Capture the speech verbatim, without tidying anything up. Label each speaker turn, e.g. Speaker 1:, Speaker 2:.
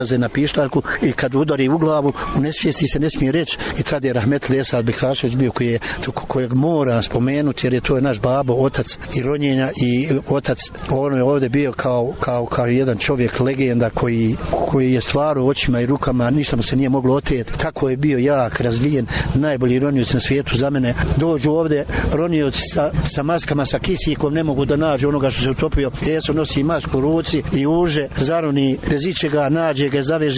Speaker 1: na pištaljku i kad udari u glavu, u nesvijesti se ne smije reći i tad je rahmetli Esad Bektašević bio koji je, kojeg mora spomenuti jer je to je naš babo, otac i ronjenja i otac, on je ovdje bio kao, kao, kao jedan čovjek, legenda koji, koji je stvarao očima i rukama, ništa mu se nije moglo oteti, tako je bio jak, razvijen, najbolji ronioci na svijetu za mene. Dođu ovdje ronioci sa, sa maskama, sa kisikom, ne mogu da nađu onoga što se utopio. Eso nosi masku u ruci i uže, zaroni bez ičega, nađe ga, zaveže